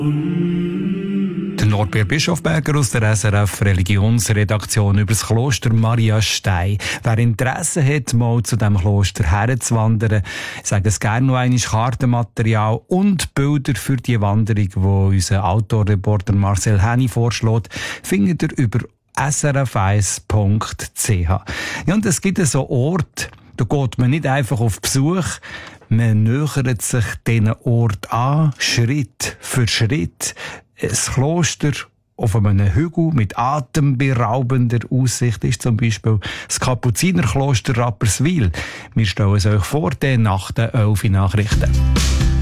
Der Norbert Bischofberger aus der SRF Religionsredaktion über das Kloster Maria Stein. Wer Interesse hat, mal zu diesem Kloster herzuwandern, ich sage es gerne noch einmal, Kartenmaterial und Bilder für die Wanderung, die unser Outdoor-Reporter Marcel Henny vorschlägt, findet ihr über srf1.ch. Ja, und es gibt so Orte, da geht man nicht einfach auf Besuch, man nähert sich diesen Ort an, Schritt für Schritt. Ein Kloster auf einem Hügel mit atemberaubender Aussicht ist zum Beispiel das Kapuzinerkloster Rapperswil. Wir stellen es euch vor, nach den 11 Nachrichten.